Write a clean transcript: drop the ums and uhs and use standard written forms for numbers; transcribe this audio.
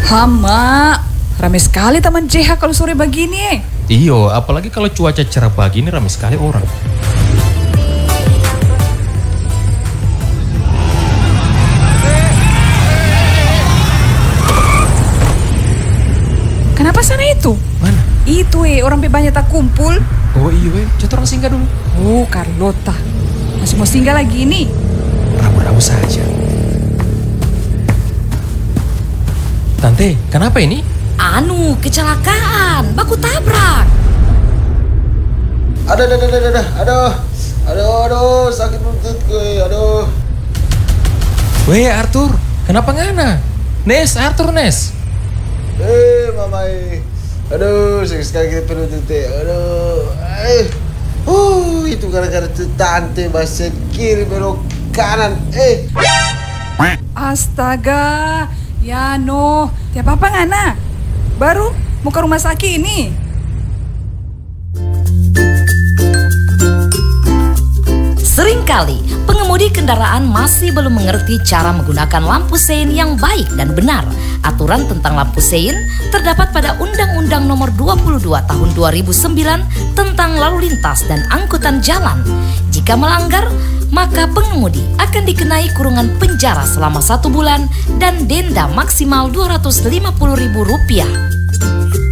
Hama, ramai sekali Taman JH kalau sore begini. Iyo, apalagi kalau cuaca cerah begini ramai sekali orang. Kenapa sana itu? Mana? Itu orang banyak tak kumpul. Oh iya, coba orang singgah dulu. Oh, Carlota. Masih mau singgah lagi ini? Ragu-ragu saja. Tante, kenapa ini? Anu, kecelakaan, baku tabrak. Aduh, sakit lutut gue, aduh. Weh, Arthur, kenapa ngana? Nes, Arthur, Nes. Mamai. Aduh, sakit sekali kita perutnya. Aduh. Itu gara-gara tuh tante bahasa kiri belok kanan. Astaga, ya no, tiap apa ngana? Baru mau ke rumah sakit ini. Seringkali pengemudi kendaraan masih belum mengerti cara menggunakan lampu sein yang baik dan benar. Aturan tentang lampu sein terdapat pada Undang-Undang Nomor 22 Tahun 2009 tentang lalu lintas dan angkutan jalan. Jika melanggar, maka pengemudi akan dikenai kurungan penjara selama 1 bulan dan denda maksimal Rp250.000.